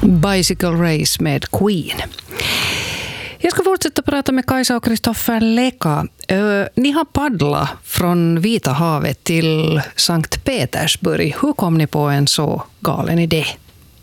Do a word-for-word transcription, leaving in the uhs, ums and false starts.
Bicycle Race med Queen. Jag ska fortsätta prata med Kajsa och Kristoffer Leka. Uh, ni har paddlat från Vita havet till Sankt Petersburg. Hur kom ni på en så galen idé?